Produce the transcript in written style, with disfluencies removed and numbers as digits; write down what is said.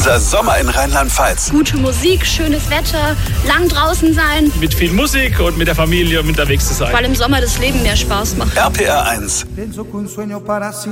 Dieser Sommer in Rheinland-Pfalz. Gute Musik, schönes Wetter, lang draußen sein. Mit viel Musik und mit der Familie unterwegs zu sein. Weil im Sommer das Leben mehr Spaß macht. RPR 1.